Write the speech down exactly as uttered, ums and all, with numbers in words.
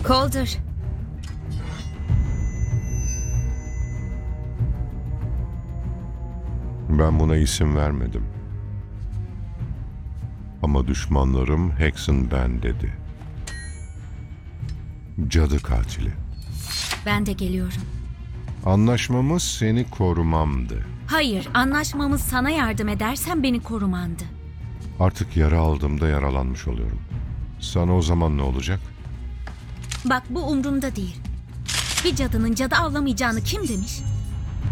Calder. Ben buna isim vermedim. Ama düşmanlarım Hexenben dedi. Cadı katili. Ben de geliyorum. Anlaşmamız seni korumamdı. Hayır, anlaşmamız sana yardım edersen beni korumandı. Artık yara aldığımda yaralanmış oluyorum. Sana o zaman ne olacak? Bak bu umrumda değil. Bir cadının cadı avlamayacağını kim demiş?